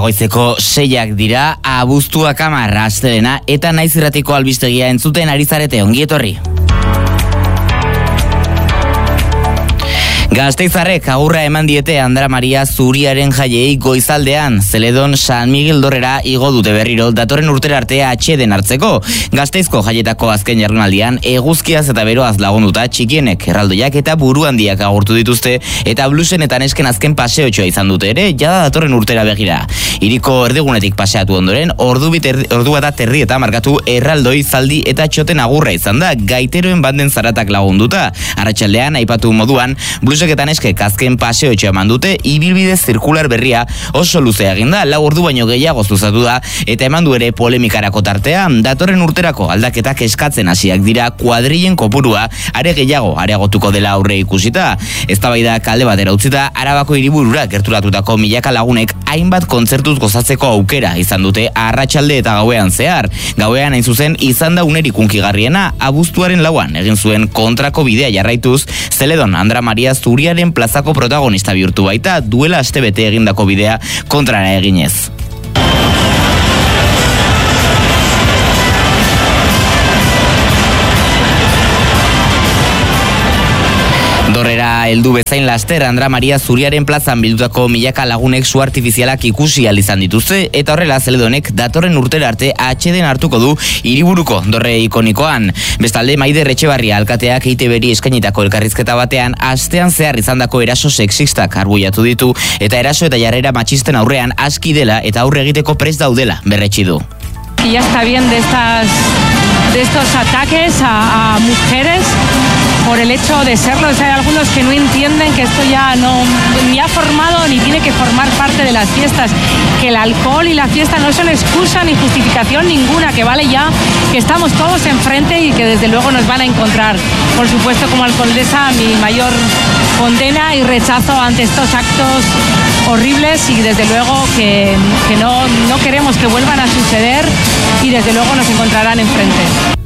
goizeko 6 dira, abuztuak 10 astelena, eta Naiz Irratiko albistegia entzuten ari zarete, ongi etorri. Gasteizarrek agurra eman diete Andra Maria Zuriaren jaiei goizaldean, Zeledon San Miguel Dorrera igo dute berriro datorren urtera arte atxeden hartzeko. Gasteizko jaietako azken jardunaldian eguzkiaz eta beroaz lagunduta txikienek erraldoiak eta buru handiak agurtu dituzte eta blusen eta nesken azken paseotxoa izan dute ere, jada datorren urtera begira. Hiriko erdigunetik paseatu ondoren, ordu bat aterri eta markatu erraldoi, zaldi eta txoten agurra izan da, gaiteroen banden zaratak lagunduta. Arratsaldean aipatu moduan, blusen eta neskek azken paseotxoa eman dute, ibilbide zirkular berria oso luzea egin da, 4 ordu baino gehiago luzatu da, eta eman du ere polemikarako tartea. Datorren urterako aldaketak eskatzen hasiak dira, kuadrillen kopurua are gehiago areagotuko dela aurre ikusita. Eztabaidak alde batera utzita, Arabako hiriburura gerturatutako milaka lagunek hainbat kontzertuz gozatzeko aukera izan dute arratsalde eta gauean zehar. Gauean hain zuzen izan da unerik hunkigarriena, abuztuaren 4 egin zuen kontrako bidea jarraituz, Zeledon Andra Maria Zuriaren plazako protagonista bihurtu baita, duela astebete egindako bidea kontrara eginez. Dorrera heldu bezain laster Andra Maria Zuriaren plazan bildutako milaka lagunek su artifizialak ikusi ahal izan dituzte, eta horrela Zeledonek datorren urtera arte atxeden hartuko du hiriburuko dorre ikonikoan. Bestalde, Maider Etxebarria alkateak EITBri eskainitako elkarrizketa batean astean zehar izandako eraso sexistak arbuiatu ditu, eta eraso eta jarrera matxisten aurrean aski dela eta aurre egiteko prest daudela berretsi du. Ya está bien de estos ataques a mujeres por el hecho de serlo. O sea, hay algunos que no entienden que esto ya no ni ha formado ni tiene que formar parte de las fiestas, que el alcohol y la fiesta no son excusa ni justificación ninguna, que vale ya que estamos todos enfrente y que desde luego nos van a encontrar. Por supuesto, como alcaldesa, mi mayor condena y rechazo ante estos actos horribles, y desde luego que no queremos que vuelvan a suceder, y desde luego nos encontrarán enfrente.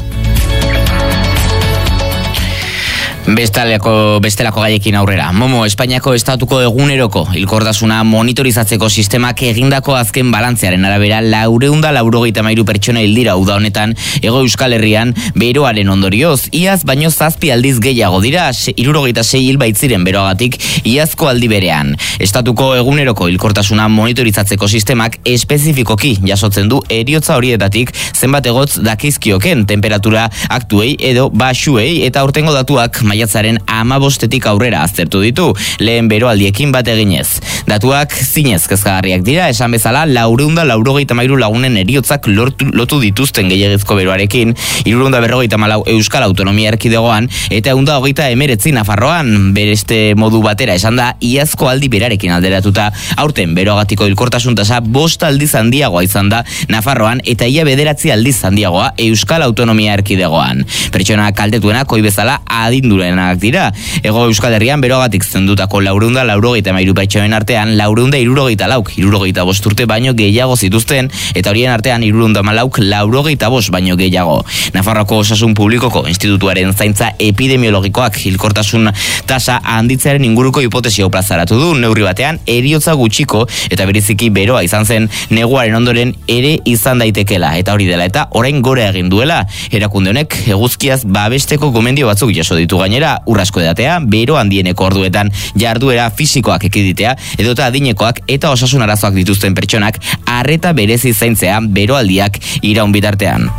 Bestelako gaiekin aurrera. Momo, Espainiako estatuko eguneroko hilkortasuna monitorizatzeko sistemak egindako azken balantzearen arabera 493 pertsona hil dira uda honetan Hego Euskal Herrian beroaren ondorioz. Iaz baino 7 aldiz gehiago dira, 76 hil baitziren beroagatik iazko aldi berean. Estatuko eguneroko hilkortasuna monitorizatzeko sistemak espezifikoki jasotzen du heriotza horietatik zenbat egotz dakizkioken temperatura aktuei edo basuei, eta aurtengo datuak maiatzaren 15etik aurrera aztertu ditu, lehen beroaldiekin bat eginez. Datuak zinez kezkagarriak dira, esan bezala 493 lagunen heriotzak lotu dituzten gehiagizko beroarekin, 354 Euskal Autonomia Erkidegoan eta 129 Nafarroan. Bereste modu batera esan da, iazko aldi berarekin alderatuta, aurten beroagatiko hilkortasun tasa 5 aldiz handiagoa izan da Nafarroan, eta ia 9 aldiz handiagoa Euskal Autonomia Erkidegoan. Pertsona kaltetuenak ohi bezala adindurenak dira. Hego Euskal Herrian beroagatik zendutako 493 pertsonen artean 474 urte baino gehiago zituzten, eta horien artean 314 baino gehiago. Nafarroako Osasun Publikoko Institutuaren zaintza epidemiologikoak hilkortasun tasa handitzearen inguruko hipotesio plazaratu du, neurri batean heriotza gutxiko eta bereziki beroa izan zen neguaren ondoren ere izan daitekela, eta hori dela eta orain gora egin duela. Erakunde honek eguzkiaz babesteko gomendio batzuk jaso ditu gainera, urrasko edatea, bero handieneko orduetan jarduera fisikoak ekiditea, edota adinekoak eta osasun arazoak dituzten pertsonak arreta berezi zaintzea beroaldiak iraun bitartean.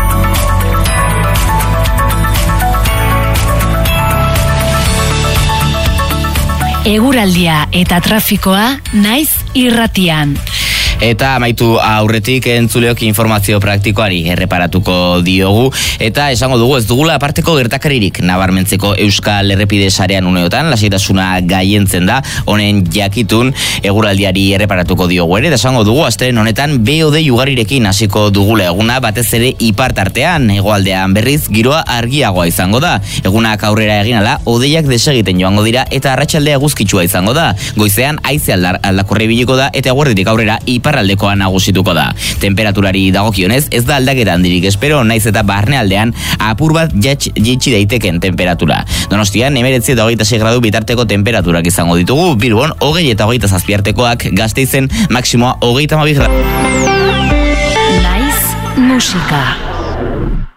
Eguraldia eta trafikoa Naiz Irratian. Eta amaitu aurretik entzuleok informazio praktikoari erreparatuko diogu, eta esango dugu ez dugula aparteko gertakaririk nabarmentzeko Euskal Errepide sarean uneotan, lasaitasuna gaientzen da, honen jakitun eguraldiari erreparatuko diogu ere, eta esango dugu astelen honetan BOD ugarirekin hasiko dugula eguna, batez ere ipartartean, hegoaldean berriz giroa argiagoa izango da. Egunak aurrera egin ala, hodeiak desegiten joango dira eta arratsaldea eguzkitsua izango da. Goizean haize aldakorra ibiliko da, eta eguerditik aurrera ipar iparraldekoa nagusituko da. Temperaturari dagokionez, ez da aldaketa handirik espero, naiz eta barnealdean apur bat jaitsi daiteken temperatura. Donostian, 19 eta 26 gradu bitarteko temperaturak izango ditugu, Bilbon 20 eta 27 artekoak, Gasteizen maksimoa 32 gradu. Naiz musika.